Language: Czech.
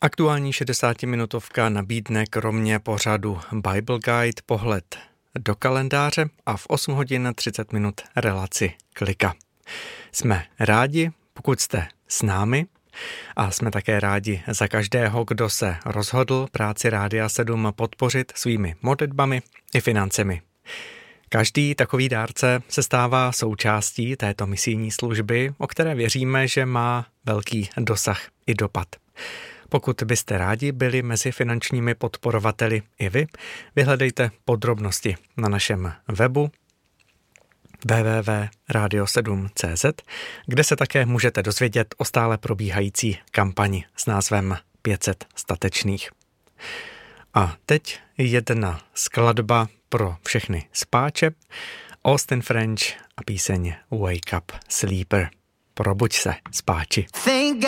Aktuální 60-minutovka nabídne kromě pořadu Bible Guide pohled do kalendáře a v 8 hodin 30 minut relaci Klika. Jsme rádi, pokud jste s námi, a jsme také rádi za každého, kdo se rozhodl práci Rádia 7 podpořit svými modlitbami i financemi. Každý takový dárce se stává součástí této misijní služby, o které věříme, že má velký dosah i dopad. Pokud byste rádi byli mezi finančními podporovateli i vy, vyhledejte podrobnosti na našem webu www.radio7.cz, kde se také můžete dozvědět o stále probíhající kampani s názvem 500 statečných. A teď jedna skladba pro všechny spáče, Austin French a píseň Wake Up Sleeper. Probuď se, spáči.